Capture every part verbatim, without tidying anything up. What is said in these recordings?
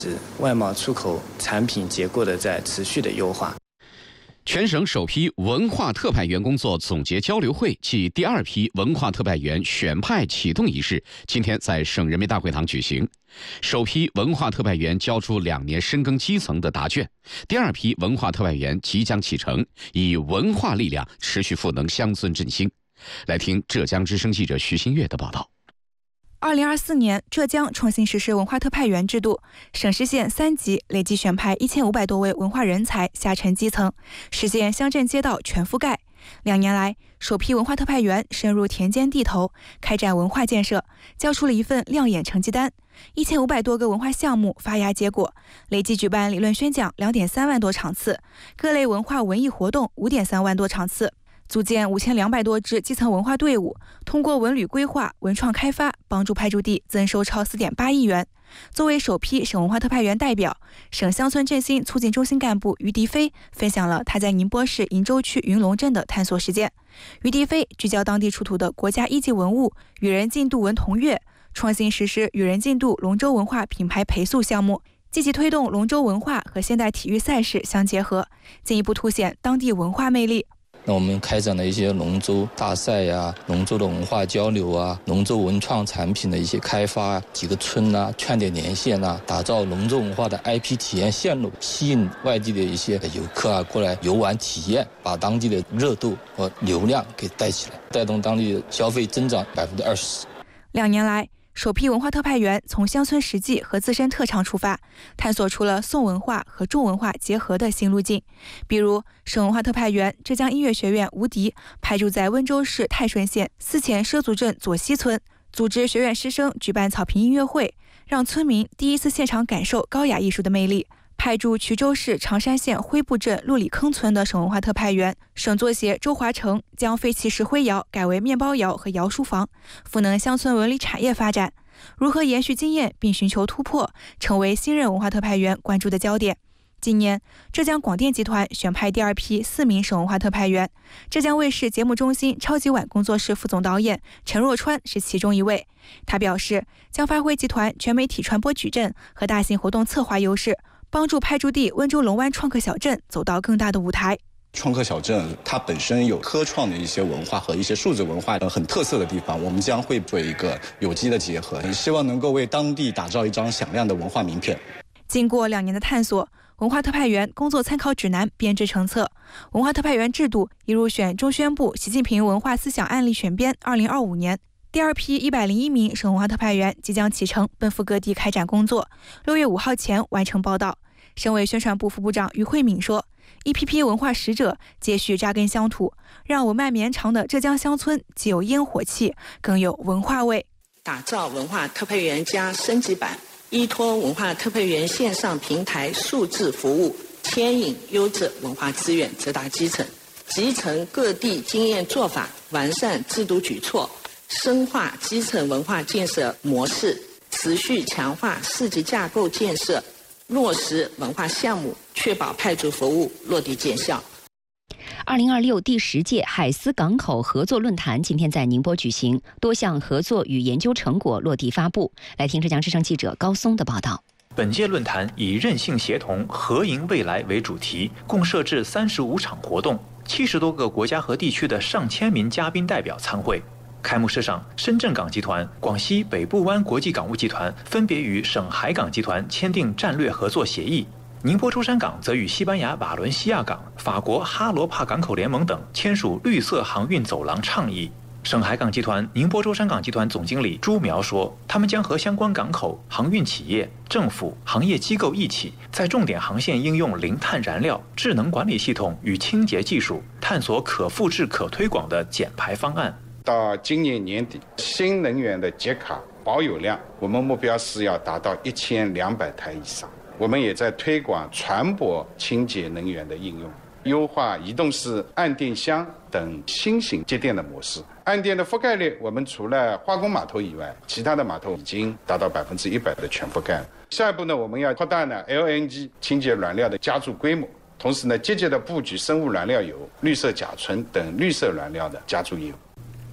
外贸出口产品结构的在持续的优化。 全省首批文化特派员工作总结交流会暨第二批文化特派员选派启动仪式今天在省人民大会堂举行。首批文化特派员交出两年深耕基层的答卷，第二批文化特派员即将启程，以文化力量持续赋能乡村振兴。来听浙江之声记者徐新月的报道。 二零二四年，浙江创新实施文化特派员制度，省市县三级累计选派一千五百多位文化人才下沉基层，实现乡镇街道全覆盖。两年来，首批文化特派员深入田间地头，开展文化建设，交出了一份亮眼成绩单。一千五百多个文化项目发芽结果，累计举办理论宣讲两点三万多场次，各类文化文艺活动五点三万多场次。组建五千两百多支基层文化队伍，通过文旅规划、文创开发，帮助派驻地增收超四点八亿元。作为首批省文化特派员代表，省乡村振兴促进中心干部于迪飞分享了他在宁波市鄞州区云龙镇的探索实践。于迪飞聚焦当地出土的国家一级文物与人进度文铜乐，创新实施与人进度龙舟文化品牌培塑项目，积极推动龙舟文化和现代体育赛事相结合，进一步凸显当地文化魅力。 那我们开展了一些龙舟大赛呀、龙舟的文化交流啊、龙舟文创产品的一些开发啊，几个村啊、串点连线啊，打造龙舟文化的 I P 体验线路，吸引外地的一些游客啊过来游玩体验，把当地的热度和流量给带起来，带动当地的消费增长百分之二十。 两年来，首批文化特派员从乡村实际和自身特长出发，探索出了宋文化和重文化结合的新路径。比如，省文化特派员浙江音乐学院吴迪派驻在温州市泰顺县思前畲族镇左西村，组织学院师生举办草坪音乐会，让村民第一次现场感受高雅艺术的魅力。派驻衢州市长山县灰布镇陆里坑村的省文化特派员省作协周华成将废弃石灰窑改为面包窑和窑书房，赋能乡村文旅产业发展。如何延续经验并寻求突破，成为新任文化特派员关注的焦点。今年，浙江广电集团选派第二批四名省文化特派员，浙江卫视节目中心超级碗工作室副总导演陈若川是其中一位。他表示，将发挥集团全媒体传播矩阵和大型活动策划优势，帮助派驻地温州龙湾创客小镇走到更大的舞台。 创客小镇它本身有科创的一些文化和一些数字文化很特色的地方，我们将会做一个有机的结合，希望能够为当地打造一张响亮的文化名片。 经过两年的探索，文化特派员工作参考指南编制成册，文化特派员制度已入选中宣部习近平文化思想案例选编二零二五年。第二批一百零一名省文化特派员即将启程，奔赴各地开展工作，六月五号前完成报到。省委宣传部副部长于慧敏说，一批批文化使者接续扎根乡土，让文脉绵长的浙江乡村既有烟火气，更有文化味。 打造文化特派员加升级版，依托文化特派员线上平台数字服务，牵引优质文化资源直达基层，集成各地经验做法，完善制度举措，深化基层文化建设模式，持续强化市级架构建设，落实文化项目，确保派驻服务落地见效。 二零二六第十届海丝港口合作论坛今天在宁波举行，多项合作与研究成果落地发布。来听浙江之声记者高松的报道。 本届论坛以韧性协同、合赢未来为主题，共设置三十五场活动，七十多个国家和地区的上千名嘉宾代表参会。开幕式上，深圳港集团、广西北部湾国际港务集团分别与省海港集团签订战略合作协议，宁波舟山港则与西班牙瓦伦西亚港、法国哈罗帕港口联盟等签署绿色航运走廊倡议。省海港集团宁波舟山港集团总经理朱苗说，他们将和相关港口、航运企业、政府、行业机构一起，在重点航线应用零碳燃料、智能管理系统与清洁技术，探索可复制、可推广的减排方案。 到今年年底，新能源的节卡保有量，我们目标是要达到一千两百台以上。我们也在推广船舶清洁能源的应用，优化移动式岸电箱等新型接电的模式。岸电的覆盖率，我们除了化工码头以外，其他的码头已经达到百分之一百的全覆盖。下一步呢，我们要扩大呢 L N G 清洁燃料的加注规模，同时呢，积极的布局生物燃料油、绿色甲醇等绿色燃料的加注业务。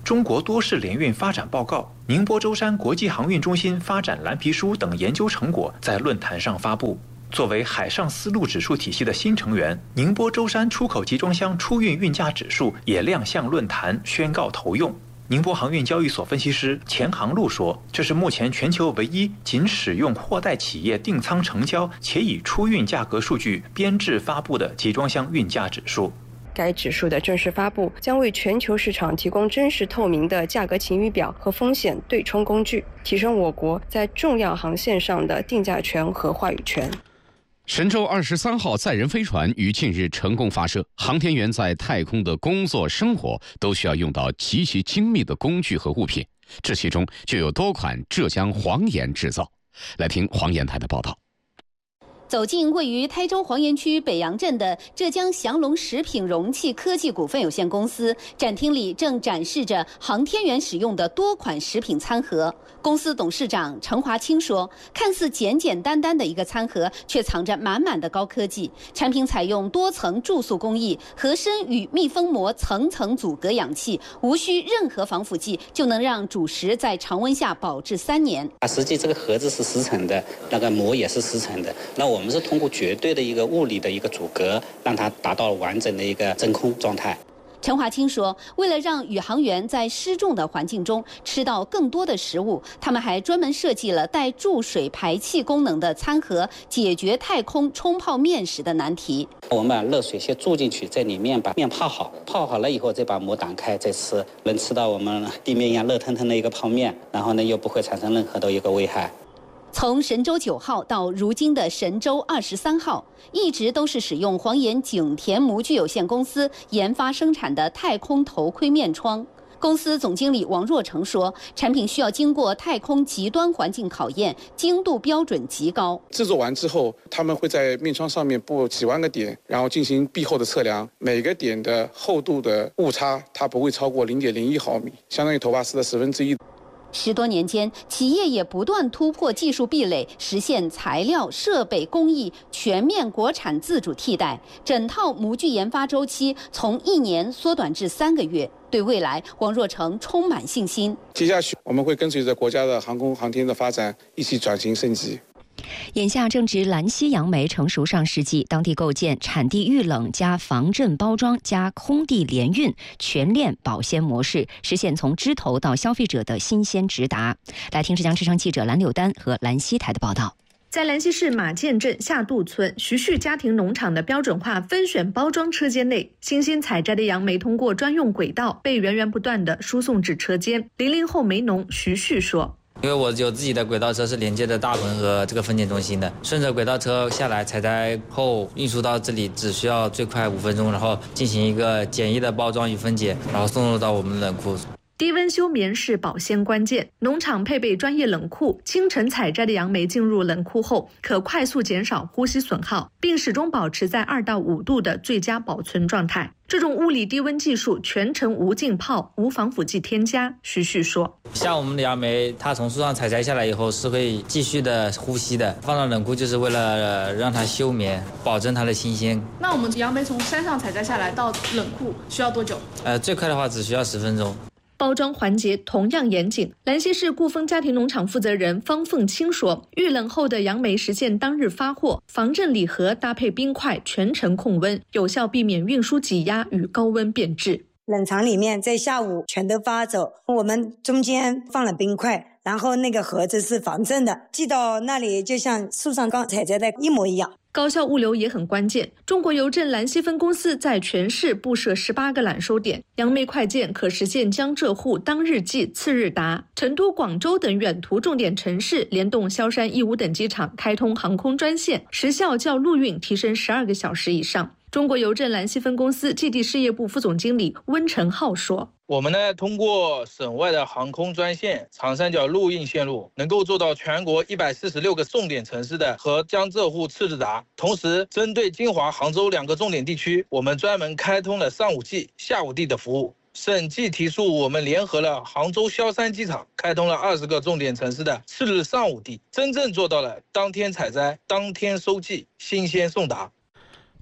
中国多式联运发展报告、宁波舟山国际航运中心发展蓝皮书等研究成果在论坛上发布。作为海上丝路指数体系的新成员，宁波舟山出口集装箱出运运价指数也亮相论坛，宣告投用。宁波航运交易所分析师钱航路说，这是目前全球唯一仅使用货代企业订仓成交且以出运价格数据编制发布的集装箱运价指数。 该指数的正式发布将为全球市场提供真实透明的价格晴雨表和风险对冲工具，提升我国在重要航线上的定价权和话语权。 神舟二十三号载人飞船于近日成功发射，航天员在太空的工作生活都需要用到极其精密的工具和物品，这其中就有多款浙江黄岩制造。来听黄岩台的报道。 走进位于台州黄岩区北阳镇的浙江祥龙食品容器科技股份有限公司，展厅里正展示着航天员使用的多款食品餐盒。公司董事长陈华清说，看似简简单单的一个餐盒，却藏着满满的高科技。产品采用多层注塑工艺，盒身与密封膜层层阻隔氧气，无需任何防腐剂，就能让主食在常温下保质三年。 啊，实际这个盒子是十层的，那个膜也是十层的，那我们是通过绝对的一个物理的一个阻隔，让它达到完整的一个真空状态。 陈华清说，为了让宇航员在失重的环境中吃到更多的食物，他们还专门设计了带注水排气功能的餐盒，解决太空冲泡面时的难题。 我们把热水先注进去，在里面把面泡好，泡好了以后再把膜打开再吃，能吃到我们地面一样热腾腾的一个泡面，然后呢又不会产生任何的一个危害。 从神舟九号到如今的神舟二十三号，一直都是使用黄岩景田模具有限公司研发生产的太空头盔面窗。公司总经理王若成说，产品需要经过太空极端环境考验，精度标准极高。 制作完之后，他们会在面窗上面布几万个点，然后进行壁厚的测量，每个点的厚度的误差它不会超过零点零一毫米，相当于头发丝的十分之一。 十多年间，企业也不断突破技术壁垒，实现材料、设备、工艺全面国产自主替代，整套模具研发周期从一年缩短至三个月。对未来，王若成充满信心。 接下去，我们会跟随着国家的航空航天的发展，一起转型升级。 眼下正值兰溪杨梅成熟上市季，当地构建产地预冷加防震包装加空地联运全链保鲜模式，实现从枝头到消费者的新鲜直达。来听浙江之声记者蓝柳丹和兰溪台的报道。 在兰溪市马涧镇下渡村徐旭家庭农场的标准化分选包装车间内，新鲜采摘的杨梅通过专用轨道被源源不断地输送至车间。零零后梅农徐旭说， 因为我有自己的轨道车，是连接着大棚和这个分拣中心的，顺着轨道车下来，采摘后运输到这里只需要最快五分钟，然后进行一个简易的包装与分解，然后送入到我们的冷库。 低温休眠是保鲜关键，农场配备专业冷库，清晨采摘的杨梅进入冷库后，可快速减少呼吸损耗，并始终保持在二到五度的最佳保存状态。这种物理低温技术全程无浸泡、无防腐剂添加。徐旭说， 像我们的杨梅，它从树上采摘下来以后是会继续的呼吸的，放到冷库就是为了让它休眠，保证它的新鲜。 那我们杨梅从山上采摘下来到冷库需要多久？ 呃，最快的话只需要十分钟。 包装环节同样严谨。兰溪市顾丰家庭农场负责人方凤清说，预冷后的杨梅实现当日发货，防震礼盒搭配冰块全程控温，有效避免运输挤压与高温变质。 冷藏里面在下午全都发走，我们中间放了冰块，然后那个盒子是防震的，寄到那里就像树上刚采摘的一模一样。 高效物流也很关键。中国邮政兰溪分公司在全市布设十八个揽收点，杨梅快件可实现江浙沪当日寄次日达。成都、广州等远途重点城市联动萧山义乌等机场开通航空专线，时效较陆运提升十二个小时以上。中国邮政兰溪分公司基地事业部副总经理温成浩说， 我们呢通过省外的航空专线长三角陆运线路，能够做到全国一百四十六个重点城市的和江浙沪次日达。同时针对金华、杭州两个重点地区，我们专门开通了上午寄、下午递的服务。审计提速，我们联合了杭州萧山机场，开通了二十个重点城市的次日上午递，真正做到了当天采摘、当天收寄、新鲜送达。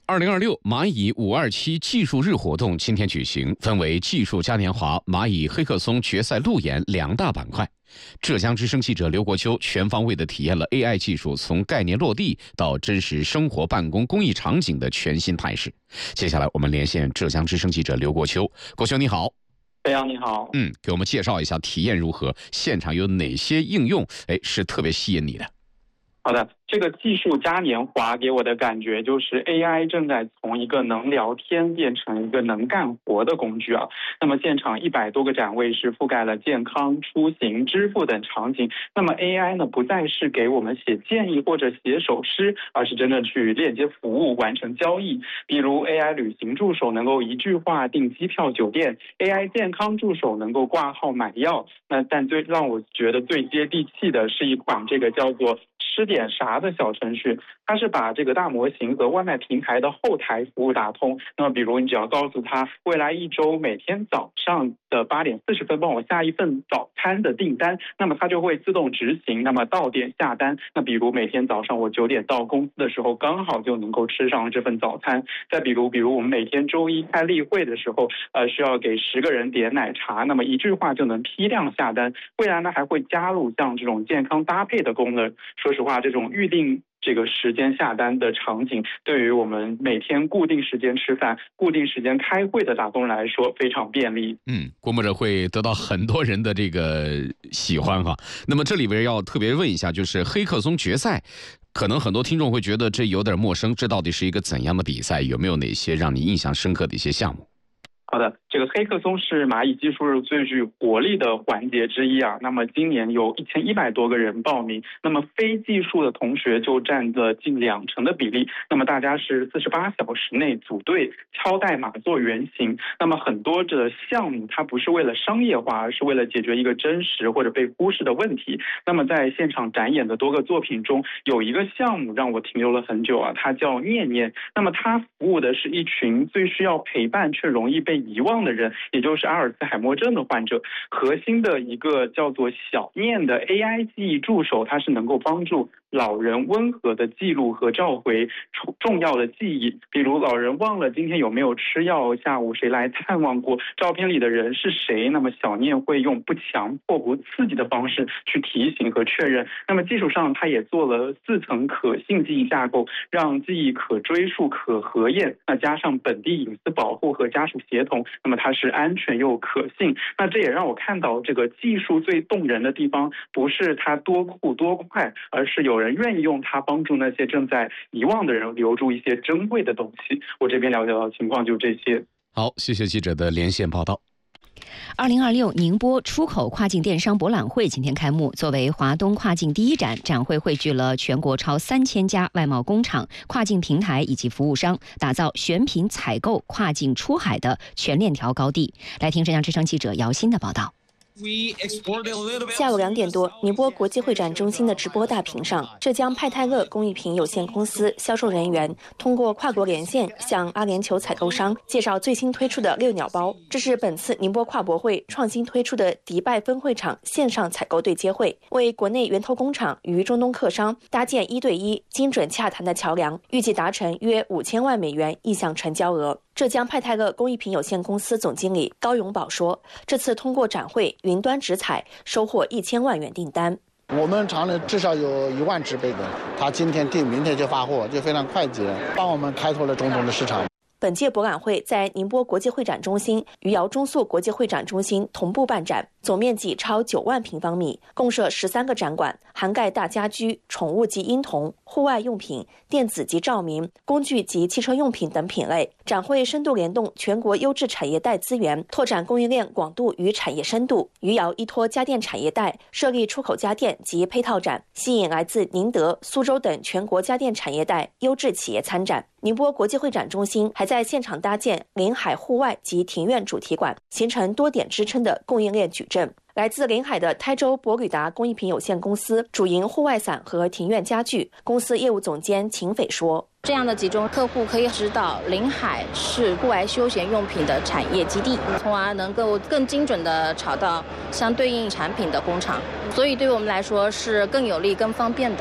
二零二六蚂蚁五二七技术日活动今天举行，分为技术嘉年华、蚂蚁黑客松决赛路演两大板块。浙江之声记者刘国秋全方位地体验了 A I 技术从概念落地到真实生活办公工艺场景的全新态势。接下来我们连线浙江之声记者刘国秋。国秋你好。 飞扬你好。 嗯，给我们介绍一下体验如何？现场有哪些应用？哎，是特别吸引你的？ 好的，这个技术嘉年华给我的感觉就是 A I 正在从一个能聊天变成一个能干活的工具啊。那么现场一百多个展位是覆盖了健康、出行、支付等场景。那么 A I 呢，不再是给我们写建议或者写首诗，而是真正去链接服务、完成交易。比如 A I 旅行助手能够一句话订机票、酒店 ，A I 健康助手能够挂号买药。那但最让我觉得最接地气的是一款这个叫做吃点啥的小程序，它是把这个大模型和外卖平台的后台服务打通。那么比如你只要告诉他未来一周每天早上的八点四十分帮我下一份早餐的订单，那么它就会自动执行，那么到点下单。那比如每天早上我九点到公司的时候刚好就能够吃上这份早餐。再比如比如我们每天周一开例会的时候呃，需要给十个人点奶茶，那么一句话就能批量下单。未来呢还会加入像这种健康搭配的功能。说实话，这种预定这个时间下单的场景，对于我们每天固定时间吃饭、固定时间开会的打工人来说非常便利。 嗯，估摸着会得到很多人的这个喜欢哈。那么这里边要特别问一下，就是黑客松决赛，可能很多听众会觉得这有点陌生，这到底是一个怎样的比赛？有没有哪些让你印象深刻的一些项目？ 好的，这个黑客松是蚂蚁技术日最具活力的环节之一啊。那么今年有一千一百多个人报名，那么非技术的同学就占了近两成的比例。那么大家是四十八小时内组队敲代码做原型。那么很多的项目它不是为了商业化，而是为了解决一个真实或者被忽视的问题。那么在现场展演的多个作品中，有一个项目让我停留了很久啊，它叫念念。那么它服务的是一群最需要陪伴却容易被遗忘的人，也就是阿尔茨海默症的患者。核心的一个叫做小念的 A I 记忆助手，它是能够帮助老人温和的记录和召回重要的记忆，比如老人忘了今天有没有吃药，下午谁来探望过，照片里的人是谁，那么小念会用不强迫不刺激的方式去提醒和确认。那么技术上它也做了四层可信记忆架构，让记忆可追溯可核验，那加上本地隐私保护和家属协同，那么它是安全又可信。那这也让我看到这个技术最动人的地方，不是它多酷多快，而是有人愿意用它帮助那些正在遗忘的人留住一些珍贵的东西。我这边了解到的情况就这些。 好，谢谢记者的连线报道。 二零二六宁波出口跨境电商博览会今天开幕，作为华东跨境第一展，展会汇聚了全国超三千家外贸工厂、跨境平台以及服务商，打造选品采购、跨境出海的全链条高地。来听浙江之声记者姚鑫的报道。 下午两点多，宁波国际会展中心的直播大屏上，浙江派泰乐工艺品有限公司销售人员通过跨国连线向阿联酋采购商介绍最新推出的六鸟包。这是本次宁波跨博会创新推出的迪拜分会场线上采购对接会，为国内源头工厂与中东客商搭建一对一精准洽谈的桥梁，预计达成约五千万美元意向成交额。浙江派泰乐工艺品有限公司总经理高永宝说，这次通过展会云端直采收获一千万元订单。 我们厂里至少有一万只杯子，他今天订明天就发货，就非常快捷，帮我们开拓了中东的市场。 本届博览会在宁波国际会展中心与姚中素国际会展中心同步办展，总面积超九万平方米，共设十三个展馆，涵盖大家居、宠物及婴童、户外用品、电子及照明、工具及汽车用品等品类。展会深度联动全国优质产业带资源，拓展供应链广度与产业深度。余姚依托家电产业带设立出口家电及配套展，吸引来自宁德、苏州等全国家电产业带优质企业参展。宁波国际会展中心还在现场搭建临海户外及庭院主题馆，形成多点支撑的供应链矩阵。来自临海的台州博旅达工艺品有限公司主营户外伞和庭院家具，公司业务总监秦斐说， 这样的集中客户可以知道临海是户外休闲用品的产业基地，从而能够更精准地找到相对应产品的工厂，所以对我们来说是更有利更方便的。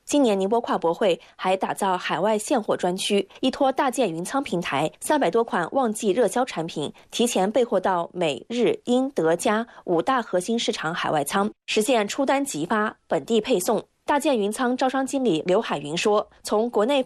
今年宁波跨博会还打造海外现货专区，依托大件云仓平台，三百多款旺季热销产品提前备货到美、日、英、德、加五大核心市场海外仓，实现出单即发、本地配送。大件云仓招商经理刘海云说：“从国内